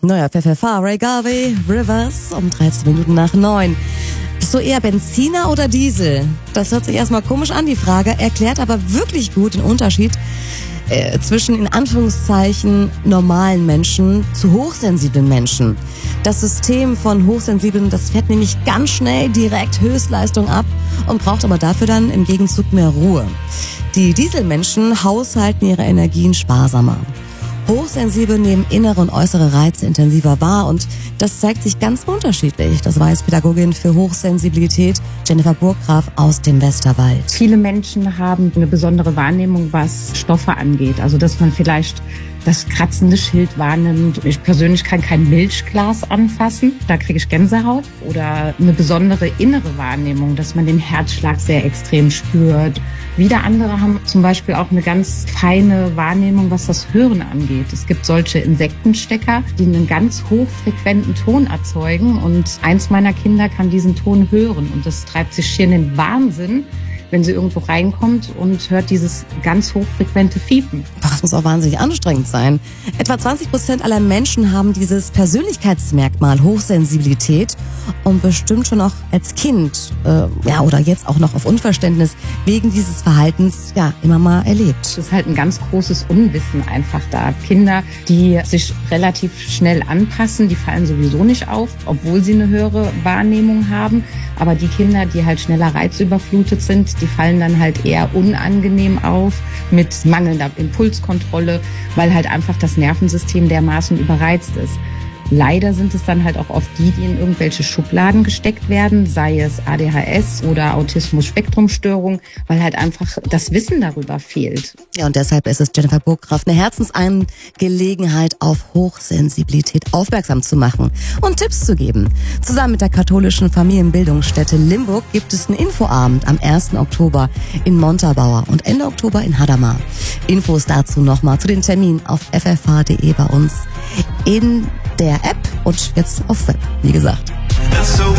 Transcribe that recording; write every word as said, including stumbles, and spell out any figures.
Neuer F F H, Ray Garvey, Rivers, um dreizehn Minuten nach neun. Bist du eher Benziner oder Diesel? Das hört sich erstmal komisch an, die Frage, erklärt aber wirklich gut den Unterschied äh, zwischen, in Anführungszeichen, normalen Menschen zu hochsensiblen Menschen. Das System von Hochsensiblen, das fährt nämlich ganz schnell direkt Höchstleistung ab und braucht aber dafür dann im Gegenzug mehr Ruhe. Die Dieselmenschen haushalten ihre Energien sparsamer. Hochsensibel nehmen innere und äußere Reize intensiver wahr und das zeigt sich ganz unterschiedlich. Das weiß Pädagogin für Hochsensibilität Jennifer Burggraf aus dem Westerwald. Viele Menschen haben eine besondere Wahrnehmung, was Stoffe angeht. Also dass man vielleicht das kratzende Schild wahrnimmt. Ich persönlich kann kein Milchglas anfassen, da kriege ich Gänsehaut. Oder eine besondere innere Wahrnehmung, dass man den Herzschlag sehr extrem spürt. Wieder andere haben zum Beispiel auch eine ganz feine Wahrnehmung, was das Hören angeht. Es gibt solche Insektenstecker, die einen ganz hochfrequenten Ton erzeugen. Und eins meiner Kinder kann diesen Ton hören. Und das treibt sich hier in den Wahnsinn, wenn sie irgendwo reinkommt und hört dieses ganz hochfrequente Fiepen. Das muss auch wahnsinnig anstrengend sein. Etwa zwanzig Prozent aller Menschen haben dieses Persönlichkeitsmerkmal Hochsensibilität und bestimmt schon auch als Kind äh, ja oder jetzt auch noch auf Unverständnis wegen dieses Verhaltens ja immer mal erlebt. Es ist halt ein ganz großes Unwissen einfach da. Kinder, die sich relativ schnell anpassen, die fallen sowieso nicht auf, obwohl sie eine höhere Wahrnehmung haben. Aber die Kinder, die halt schneller reizüberflutet sind, die fallen dann halt eher unangenehm auf mit mangelnder Impulskontrolle, weil halt einfach das Nervensystem dermaßen überreizt ist. Leider sind es dann halt auch oft die, die in irgendwelche Schubladen gesteckt werden, sei es A D H S oder Autismus-Spektrum-Störung, weil halt einfach das Wissen darüber fehlt. Ja, und deshalb ist es Jennifer Burggraf eine Herzensangelegenheit, auf Hochsensibilität aufmerksam zu machen und Tipps zu geben. Zusammen mit der katholischen Familienbildungsstätte Limburg gibt es einen Infoabend am ersten Oktober in Montabaur und Ende Oktober in Hadamar. Infos dazu nochmal zu den Terminen auf f f h punkt d e bei uns in der App und jetzt auf Web, wie gesagt.